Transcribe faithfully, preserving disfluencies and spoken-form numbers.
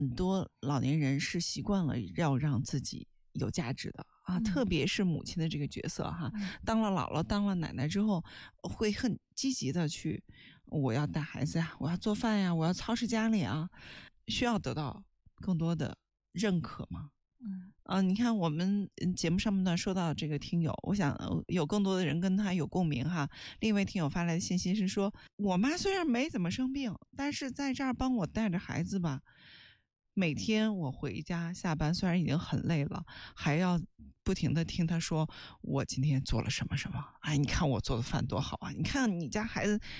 很多老年人是习惯了要让自己有价值的啊， 嗯特别是母亲的这个角色哈， 嗯当了姥姥、当了奶奶之后，会很积极的去，我要带孩子呀，我要做饭呀，我要操持家里啊，需要得到更多的认可吗？ 嗯啊，你看我们嗯节目上半段说到这个听友，我想呃有更多的人跟他有共鸣哈。另一位听友发来的信息是说，我妈虽然没怎么生病，但是在这儿帮我带着孩子吧，每天我回家下班虽然已经很累了，还要不停的听她说我今天做了什么什么，哎，你看我做的饭多好啊，你看你家孩子